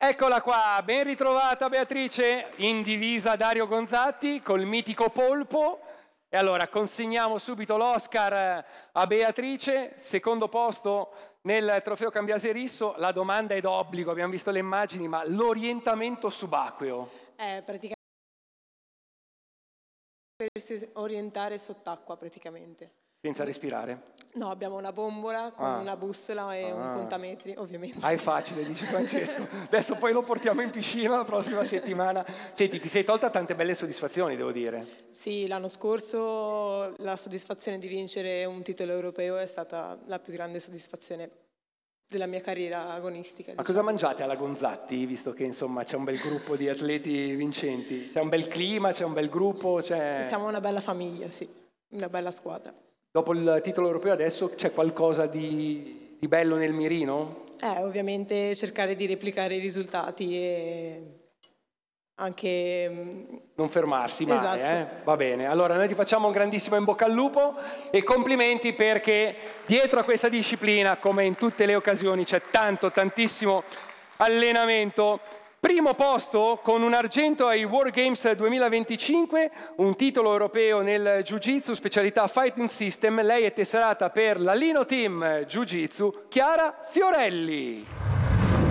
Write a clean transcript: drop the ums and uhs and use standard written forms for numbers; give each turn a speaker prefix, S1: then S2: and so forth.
S1: Eccola qua, ben ritrovata Beatrice, in divisa Dario Gonzatti col mitico polpo. E allora consegniamo subito l'Oscar a Beatrice, secondo posto nel trofeo Cambiase Risso. La domanda è d'obbligo, abbiamo visto le immagini, ma l'orientamento subacqueo?
S2: Praticamente per orientare sott'acqua praticamente.
S1: Senza respirare?
S2: No, abbiamo una bombola con una bussola e un contametri, ovviamente.
S1: Ah, è facile, dice Francesco. Adesso poi lo portiamo in piscina la prossima settimana. Senti, ti sei tolta tante belle soddisfazioni, devo dire.
S2: Sì, l'anno scorso la soddisfazione di vincere un titolo europeo è stata la più grande soddisfazione della mia carriera agonistica.
S1: Ma cosa mangiate alla Gonzatti, visto che insomma c'è un bel gruppo di atleti vincenti? C'è un bel clima, c'è un bel gruppo?
S2: Siamo una bella famiglia, sì, una bella squadra.
S1: Dopo il titolo europeo adesso c'è qualcosa di bello nel mirino?
S2: Ovviamente cercare di replicare i risultati e anche...
S1: Non fermarsi mai,
S2: esatto.
S1: Va bene. Allora noi ti facciamo un grandissimo in bocca al lupo e complimenti, perché dietro a questa disciplina, come in tutte le occasioni, c'è tantissimo allenamento. Primo posto con un argento ai World Games 2025, un titolo europeo nel Jiu-Jitsu, specialità Fighting System. Lei è tesserata per la Lino Team Jiu-Jitsu, Chiara Fiorelli.